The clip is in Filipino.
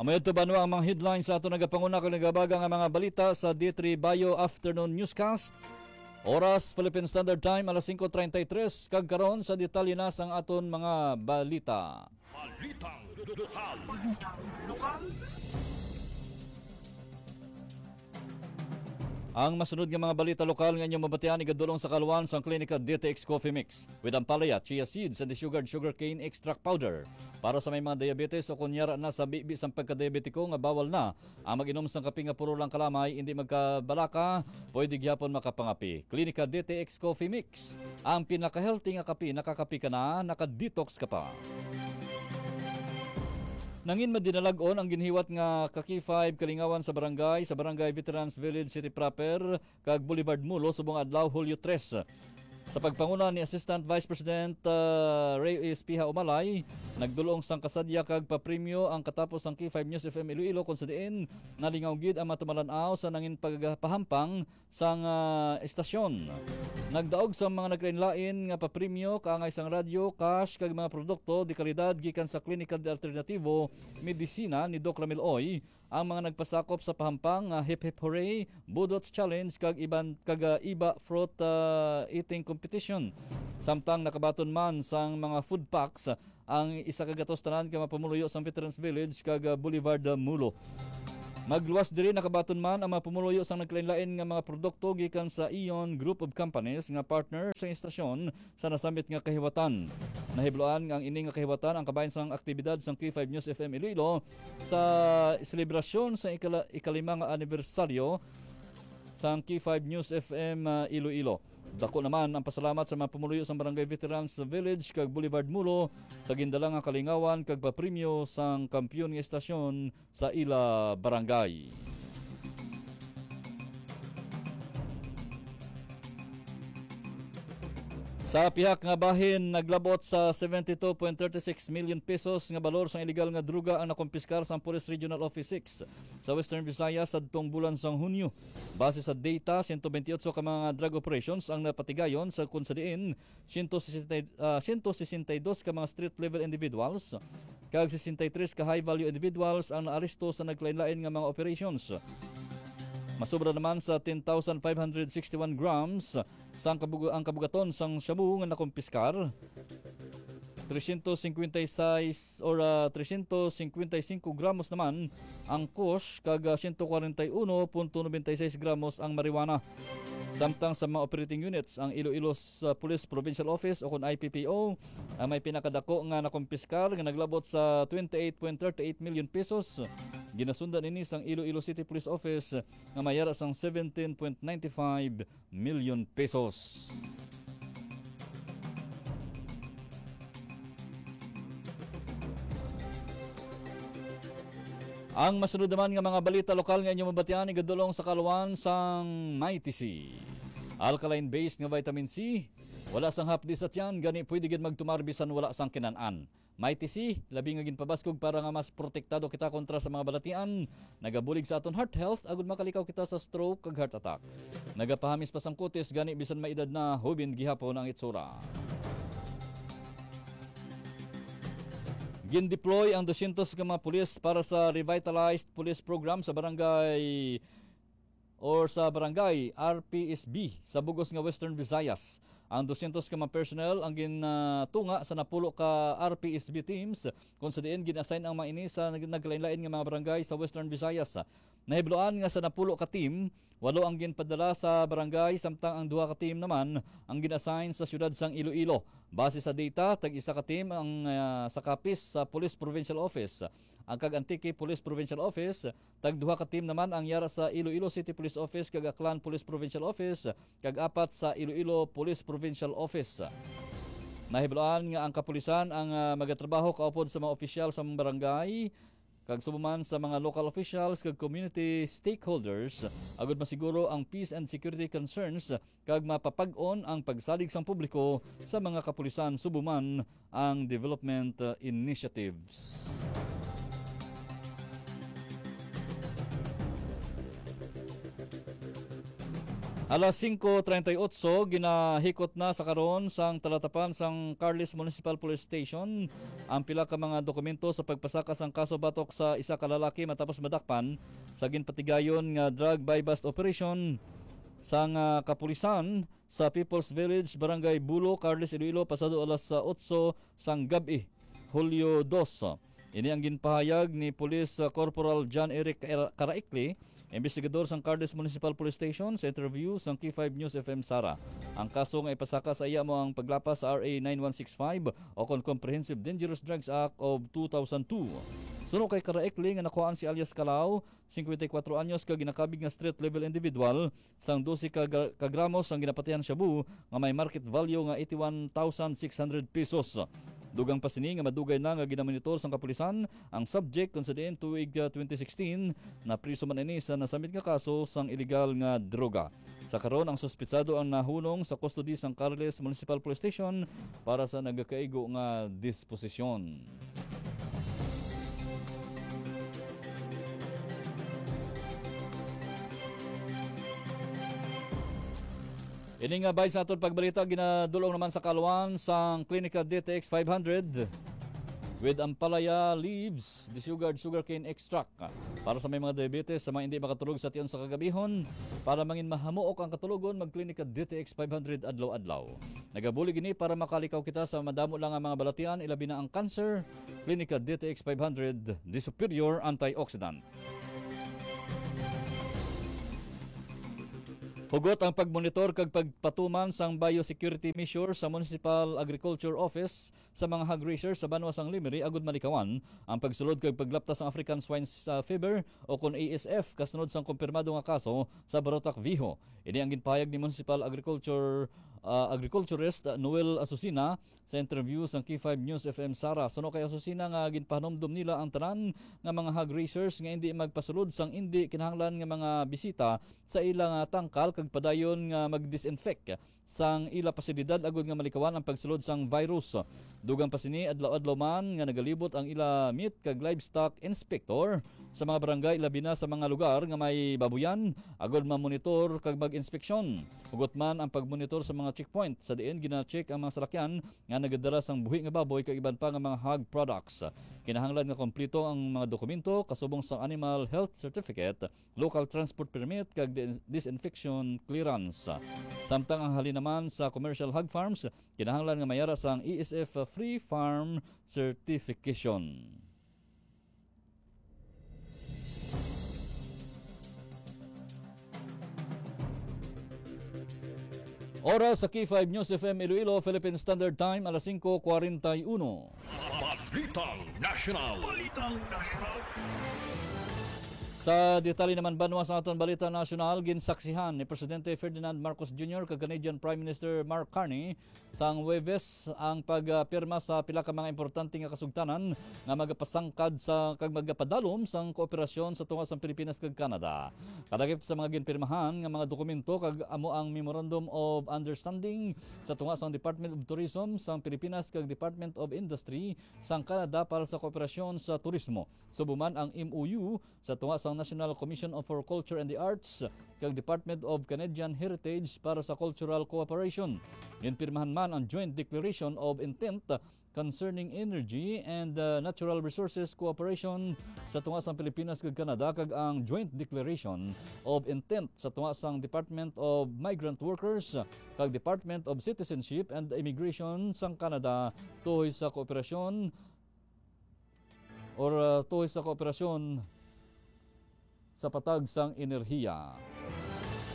Amay ito ba ang mga headlines sa ato nagapanguna kung nagabaga nga mga balita sa D3 Bio Afternoon Newscast. Oras Philippine Standard Time alas 5:33 kag karon sa detalye na sang aton mga balita. Balitang lokal. Ang masunod nga mga balita lokal nga inyong mabatian igadulong sa kalwan sang klinika DTX Coffee Mix with ampalaya, chia seeds and sugarcane extract powder. Para sa may mga diabetes o kunyara na sa bibi sang pagka-diabetiko nga bawal na ang mag-inom sang kape nga puro lang kalamay, hindi magkabalaka, pwede gyapon makapangapi. Klinika DTX Coffee Mix, ang pinaka-healthy nga kape, nakakapi ka na, naka-detox ka pa. Nangin madinalagon ang ginhiwat nga Kaki 5 Kalingawan sa Barangay Veterans Village City Proper, kag Boulevard Mulo, subong adlaw Hulyo 3. Sa pagpanguna ni Assistant Vice President Reyes Piha Umalay, nagdulong sang kasadya kag papremyo ang katapos ang K5 News FM Iloilo kung sa diin nalingaw gid ang matumalanaw sa nangin pagpahampang sang estasyon. Nagdaog sa mga naglain-lain nga papremyo kaangay sang radyo, cash kag mga produkto di kalidad gikan sa Klinika de Alternativo Medisina ni Doc Ramil Oy, ang mga nagpasakop sa pahampang Hip Hip Hooray, Budots Challenge kag iba fruit eating competition. Samtang nakabaton man sang mga food packs ang isa kagatos tanan ka mapamuluyo sa Veterans Village kag Boulevard Mulo. Magluwas diri nakabaton man ang mga pumuluyo sang naglain-lain nga mga produkto gikan sa Ion Group of Companies nga partner sa istasyon sa nasambit nga kahiwatan. Nahibloan nga ang ining nga kahiwatan ang kabahin sang aktibidad sang K5 News FM Iloilo sa selebrasyon sa ikalima nga anibersaryo sang K5 News FM Iloilo. Dako naman ang pasalamat sa mga pumuluyo sa Barangay Veterans Village kag Boulevard Mulo sa gindalang nga kalingawan kag papremyo sang kampiyon nga estasyon sa ila barangay. Sa pihak nga bahin, naglabot sa 72.36 million pesos nga balor sa illegal nga druga ang nakumpiskar sa Police Regional Office 6 sa Western Visayas sa adtong bulan sang Hunyo. Base sa data, 128 ka mga drug operations ang napatigayon sa kunsadiin, 162 ka mga street level individuals, kag 63 ka high value individuals ang naaresto sa naglain-lain nga mga operations. Masobra naman sa 10,561 grams ang kabugaton sang shabu nga nakumpiskar. 356 or 355 gramos naman ang kush kag 141.96 gramos ang marijuana. Samtang sa mga operating units, ang Iloilo Police Provincial Office o kung IPPO ang may pinakadako nga nakumpiskar nga naglabot sa 28.38 million pesos. Ginasundan ini sang Iloilo City Police Office nga mayara sang 17.95 million pesos. Ang masunod naman nga mga balita lokal nga inyong mabatian igadulong sa kaluwan sang MyTC. Alkaline-based nga vitamin C, wala sang hapdi sa tiyan, gani pwede gid magtumarbisan wala sang kinanan. MyTC, labi nga ginpabaskog para nga mas protektado kita kontra sa mga balatian, nagabulig sa aton heart health agud makalikaw kita sa stroke kag heart attack. Nagapahamis pa sang kutis gani bisan maedad na hubin gihapon ang itsura. Gin-deploy ang 200 ka mga pulis para sa revitalized police program sa barangay RPSB sa bugos nga Western Visayas. Ang 200 ka mga personnel ang gintunga sa napulo ka RPSB teams kung sa diin gin-assign ang mga ini sa naglain-lain nga mga barangay sa Western Visayas. Nahibloan nga sa napulo ka team, 8 ang ginpadala sa barangay samtang ang 2 ka team naman ang gin-assign sa siyudad sang Iloilo. Base sa data, tag-isa ka team ang sa Kapis sa Police Provincial Office. Ang kag-Antique Police Provincial Office, tag-2 ka team naman ang yara sa Iloilo City Police Office kag Aklan Police Provincial Office, kag-4 sa Iloilo Police Provincial Office. Nahibloan nga ang kapulisan ang magatrabaho kaupod sa mga opisyal sa mga barangay, kag subuman sa mga local officials kag community stakeholders agud masiguro ang peace and security concerns kag mapapag-on ang pagsalig sang publiko sa mga kapulisan subuman ang development initiatives. Alas 5:38 ginahikot na sa karon sang talatapan sang Carles Municipal Police Station ang pila ka mga dokumento sa pagpasaka sang kaso batok sa isa ka lalaki matapos madakpan sa ginpatigayon nga drug buy bust operation sang kapulisan sa People's Village, Barangay Bulo, Carles, Iloilo pasado alas 8 sang gabi, Hulyo 2. Ini ang ginpahayag ni Police Corporal John Eric Caraicli, investigador sang Carles Municipal Police Station sa interview sang K5 News FM Sara. Ang kaso nga ipasaka sa iya mo ang paglapas sa RA 9165 o Comprehensive Dangerous Drugs Act of 2002. Suno kay Caraicli nga nakuhaan si alias Calao, 54 anyos ka ginakabig nga street level individual sang 12 ka gramos ang ginapatihan shabu nga may market value nga 81,600 pesos. Dugang pasini nga madugay na nga ginamonitor sang kapulisan ang subject kung sa diin tuig 2016 na priso man ini sa nasamit nga kaso sang illegal nga droga. Sa karon ang suspitsado ang nahunong sa custody sang Carles Municipal Police Station para sa nagakaigo nga disposisyon. Ini nga bay sa aton pagbalita ginadulong naman sa kaluan sang Clinica DTX 500 with Ampalaya leaves, sugarcane extract para sa may mga diabetes, sa mga hindi makatulog sa tiyon sa kagabihon, para mangin mahamuok ang katulugon mag-Clinica DTX 500 adlaw-adlaw. Nagabuli gini para makalikaw kita sa madamo lang ang mga balatian, ilabi na ang cancer. Clinica DTX 500, the superior antioxidant. Hugot ang pagmonitor kag pagpatuman sang biosecurity measures sa Municipal Agriculture Office sa mga hog raisers sa Banwa sang Limeri agud malikawan ang pagsulod kag paglaptas sang African Swine Fever o kon ASF kasunod sang kumpirmado nga kaso sa Barotac Viho. Ini ang ginpahayag ni Municipal Agriculturist Noel Asusina sa interview sang K5 News FM Sara. Suno kay Asusina nga ginpahanomdom nila ang tanan nga mga hog raisers nga hindi magpasulod sang hindi kinahanglan nga mga bisita sa ilang tangkal kag padayon nga mag-disinfect sang ila pasilidad agud nga malikawan ang pagsulod sang virus. Dugang pasini adlaw-adlaw man nga nagalibot ang ila meat kag livestock inspector sa mga barangay labi na sa mga lugar nga may babuyan agud mamonitor kag mag-inspeksyon. Hugot man ang pagmonitor sa mga checkpoint sa diin gina-check ang mga salakyan nga nagadala sang buhi nga baboy kag iban pa nga mga hog products. Kinahanglan nga kompleto ang mga dokumento kasubong sa Animal Health Certificate, Local Transport Permit kag disinfection clearance. Samtang ang halin naman sa commercial hog farms, kinahanglan nga mayara sang ESF Free Farm Certification. Oras sa K5 News FM Iloilo, Philippine Standard Time, alas 5:41. Balitang National. Sa detalye naman banwa sa aton balita nasyonal, ginsaksihan ni Presidente Ferdinand Marcos Jr. kag Canadian Prime Minister Mark Carney sang Huwebes ang pagpirma sa pila ka mga importante nga kasugtanan nga magapasangkad sa kag magapadalom sang kooperasyon sa tunga sang Pilipinas kag Canada. Kadagip sa mga ginpirmahan nga mga dokumento kag amo ang Memorandum of Understanding sa tunga sang Department of Tourism sang Pilipinas kag Department of Industry sang Canada para sa kooperasyon sa turismo. Subuman ang MOU sa tunga sang National Commission for Culture and the Arts kag Department of Canadian Heritage para sa cultural cooperation. Ginpirmahan man ang Joint Declaration of Intent concerning energy and natural resources cooperation sa tunga sang Pilipinas kag Canada kag ang Joint Declaration of Intent sa tunga sang Department of Migrant Workers kag Department of Citizenship and Immigration sang Canada tuhoy sa kooperasyon tuhoy sa kooperasyon sa patag sang enerhiya.